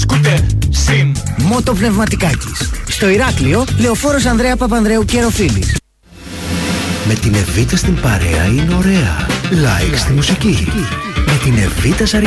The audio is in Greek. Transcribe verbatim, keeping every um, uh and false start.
σκούτερ, συν. Μότο Πνευματικάκης. Στο Ηράκλειο, Λεωφόρος Ανδρέα Παπανδρέου και Ροφίλης. Με την Εβίτα στην παρέα είναι ωραία. Like στη μουσική. Με την Εβίτα